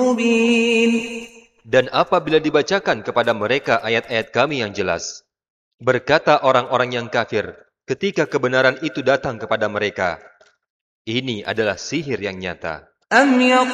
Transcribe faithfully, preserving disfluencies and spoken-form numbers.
مبين. Dan apabila dibacakan kepada mereka ayat-ayat kami yang jelas, berkata orang-orang yang kafir ketika kebenaran itu datang kepada mereka, ini adalah sihir yang nyata. أم